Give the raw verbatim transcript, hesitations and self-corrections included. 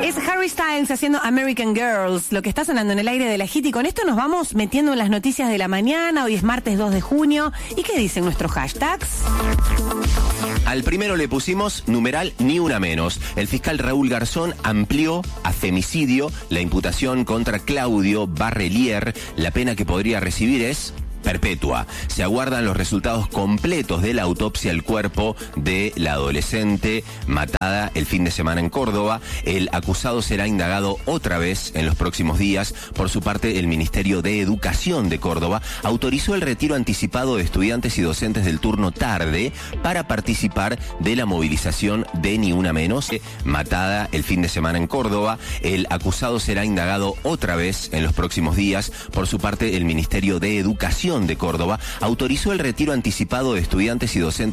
Es Harry Styles haciendo American Girls, lo que está sonando en el aire de la Hit, y con esto nos vamos metiendo en las noticias de la mañana. Hoy es martes dos de junio. ¿Y qué dicen nuestros hashtags? Al primero le pusimos numeral ni una menos. El fiscal Raúl Garzón amplió a femicidio la imputación contra Claudio Barrelier. La pena que podría recibir es perpetua. Se aguardan los resultados completos de la autopsia al cuerpo de la adolescente matada el fin de semana en Córdoba. El acusado será indagado otra vez en los próximos días. Por su parte, el Ministerio de Educación de Córdoba autorizó el retiro anticipado de estudiantes y docentes del turno tarde para participar de la movilización de Ni Una Menos, matada el fin de semana en Córdoba. El acusado será indagado otra vez en los próximos días. Por su parte, el Ministerio de Educación de Córdoba autorizó el retiro anticipado de estudiantes y docentes